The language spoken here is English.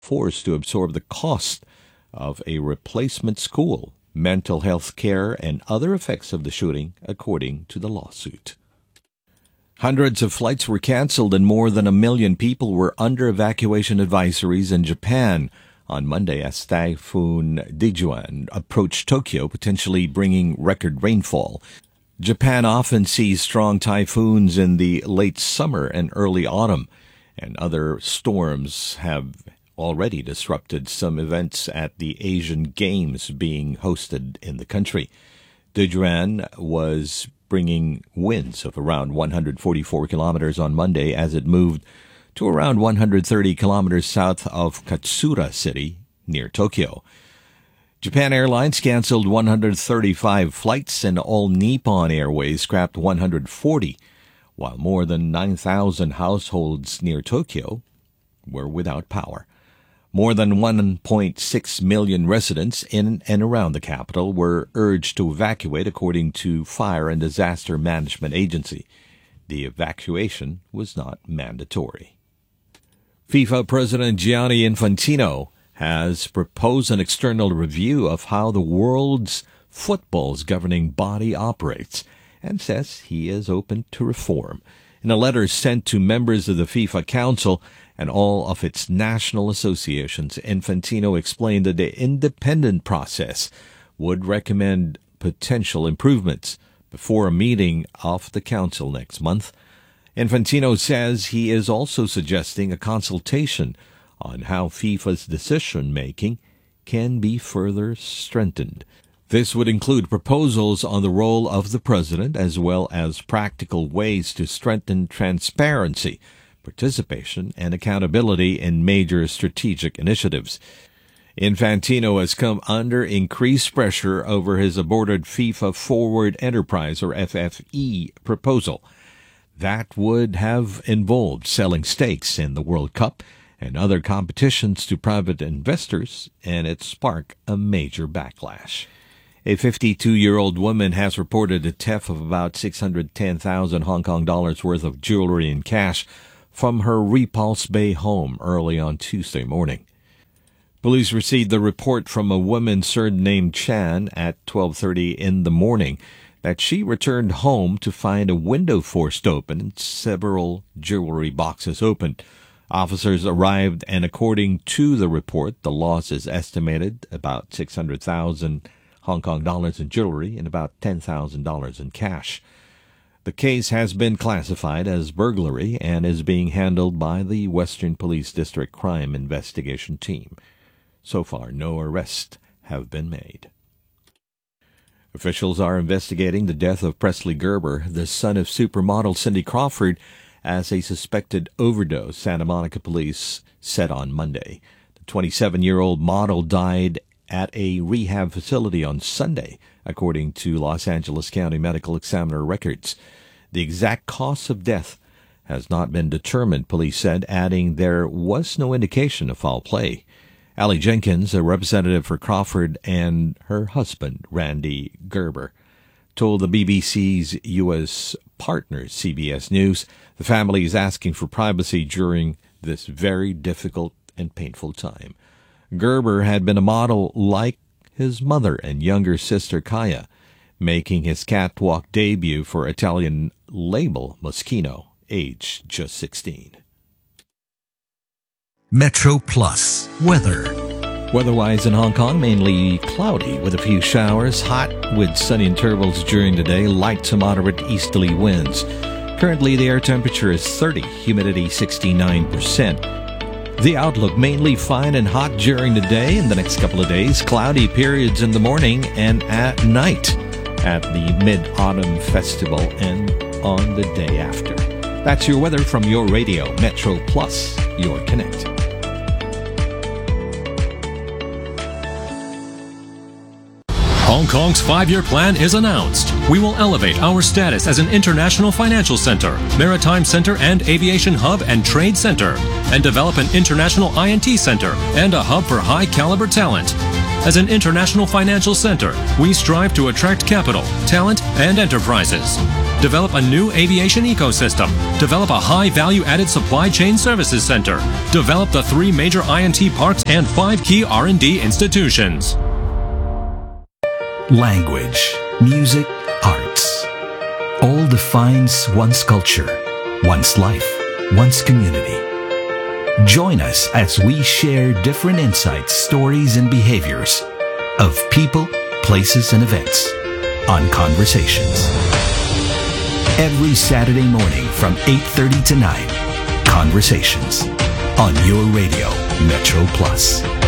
forced to absorb the cost of a replacement school, mental health care, and other effects of the shooting, according to the lawsuit. Hundreds of flights were canceled and more than 1 million people were under evacuation advisories in Japan on Monday as Typhoon Dijuan approached Tokyo, potentially bringing record rainfall. Japan often sees strong typhoons in the late summer and early autumn, and other storms have already disrupted some events at the Asian Games being hosted in the country. Dijuan was bringing winds of around 144 kilometers on Monday as it moved to around 130 kilometers south of Katsura City, near Tokyo. Japan Airlines canceled 135 flights and All Nippon Airways scrapped 140, while more than 9,000 households near Tokyo were without power. More than 1.6 million residents in and around the capital were urged to evacuate, according to Fire and Disaster Management Agency. The evacuation was not mandatory. FIFA President Gianni Infantino has proposed an external review of how the world's football's governing body operates and says he is open to reform. In a letter sent to members of the FIFA Council and all of its national associations, Infantino explained that the independent process would recommend potential improvements before a meeting of the Council next month. Infantino says he is also suggesting a consultation on how FIFA's decision-making can be further strengthened. This would include proposals on the role of the president as well as practical ways to strengthen transparency, participation, and accountability in major strategic initiatives. Infantino has come under increased pressure over his aborted FIFA Forward Enterprise, or FFE, proposal. That would have involved selling stakes in the World Cup and other competitions to private investors, and it sparked a major backlash. A 52-year-old woman has reported a theft of about 610,000 Hong Kong dollars worth of jewelry and cash from her Repulse Bay home early on Tuesday morning. Police received the report from a woman surnamed Chan at 12:30 in the morning that she returned home to find a window forced open and several jewelry boxes opened. Officers arrived, and according to the report, the loss is estimated about 600,000 Hong Kong dollars in jewelry and about $10,000 in cash. The case has been classified as burglary and is being handled by the Western Police District Crime Investigation Team. So far, no arrests have been made. Officials are investigating the death of Presley Gerber, the son of supermodel Cindy Crawford, as a suspected overdose, Santa Monica police said on Monday. The 27-year-old model died at a rehab facility on Sunday, according to Los Angeles County Medical Examiner records. The exact cause of death has not been determined, police said, adding there was no indication of foul play. Allie Jenkins, a representative for Crawford and her husband, Randy Gerber, told the BBC's U.S. partner, CBS News, the family is asking for privacy during this very difficult and painful time. Gerber had been a model like his mother and younger sister Kaya, making his catwalk debut for Italian label Moschino, aged just 16. Metro Plus weather. Weather-wise in Hong Kong, mainly cloudy with a few showers, hot with sunny intervals during the day, light to moderate easterly winds. Currently, the air temperature is 30, humidity 69%. The outlook mainly fine and hot during the day. In the next couple of days, cloudy periods in the morning and at night at the Mid-Autumn Festival and on the day after. That's your weather from your radio, Metro Plus, your connect. Hong Kong's 5-year plan is announced. We will elevate our status as an international financial center, maritime center and aviation hub and trade center, and develop an international INT center and a hub for high-caliber talent. As an international financial center, we strive to attract capital, talent, and enterprises. Develop a new aviation ecosystem. Develop a high value-added supply chain services center. Develop the 3 major I&T parks and 5 key R&D institutions. Language, music, arts. All defines one's culture, one's life, one's community. Join us as we share different insights, stories, and behaviors of people, places, and events on Conversations. Every Saturday morning from 8:30 to 9, Conversations on your radio, Metro Plus.